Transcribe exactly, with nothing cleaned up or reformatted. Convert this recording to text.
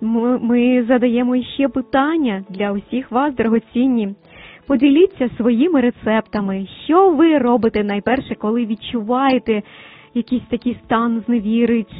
ми, ми задаємо ще питання для усіх вас, дорогоцінні. Поділіться своїми рецептами. Що ви робите найперше, коли відчуваєте якийсь такий стан зневіри